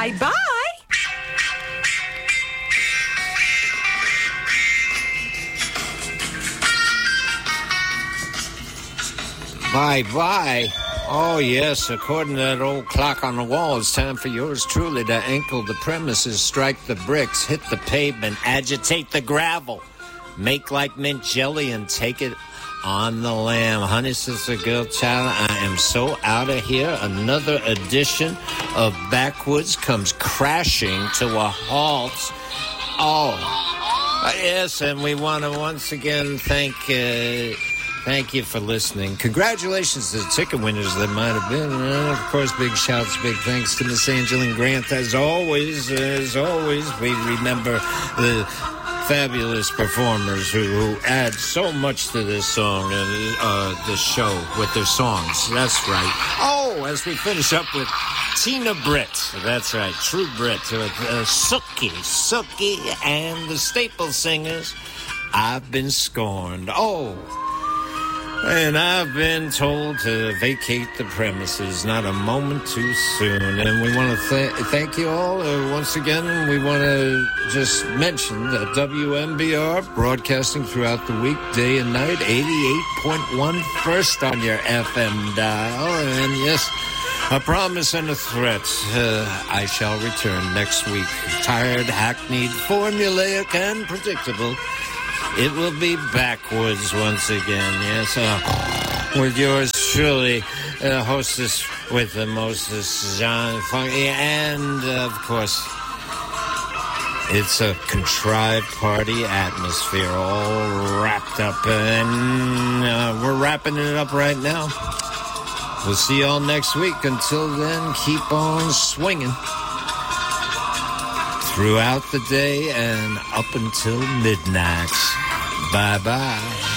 Bye-bye. Bye-bye. Oh, yes, according to that old clock on the wall, it's time for yours truly to ankle the premises, strike the bricks, hit the pavement, agitate the gravel, make like mint jelly, and take it on the lamb. Honey, sister, girl, child, I am so out of here. Another edition of Backwoods comes crashing to a halt. Oh, yes, and we want to once again thank you for listening. Congratulations to the ticket winners that might have been. And of course, big shouts, big thanks to Miss Angeline Grant. As always, we remember the fabulous performers who add so much to this song and this show with their songs. That's right. Oh, as we finish up with Tina Britt. That's right, True Brit. Sookie, and the Staple Singers. I've been scorned. Oh, and I've been told to vacate the premises, not a moment too soon. And we want to thank you all. Once again, we want to just mention that WMBR broadcasting throughout the week, day and night, 88.1 first on your FM dial. And yes, a promise and a threat. I shall return next week. Tired, hackneyed, formulaic, and predictable. It will be Backwoods once again, yes, with yours truly, hostess with the mostest, John Funky, and, of course, it's a contrived party atmosphere, all wrapped up, and we're wrapping it up right now. We'll see y'all next week. Until then, keep on swinging throughout the day and up until midnight. Bye-bye.